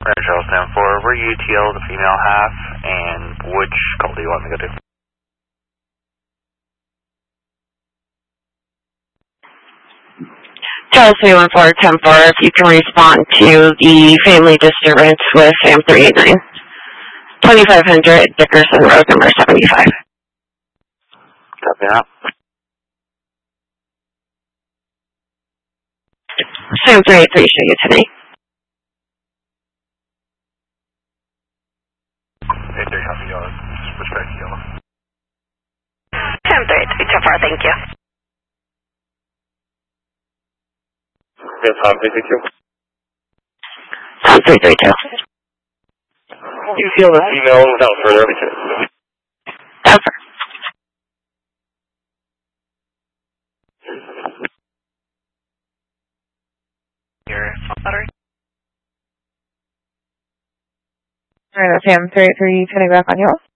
Charles 10-4, we're UTL, the female half, and which call do you want me to go to? Charles 314, 10-4, if you can respond to the family disturbance with Sam 389. 2500 Dickerson Road, number 75. Copy that. Sam 383, show you today. Hey, there, copy yellow. Switch back to yellow. Sam 383, 10-4, thank you. Yes, Tom 332. Sam 332. You feel the female without further Over. Your battery? Alright, Sam 383, turning back on you.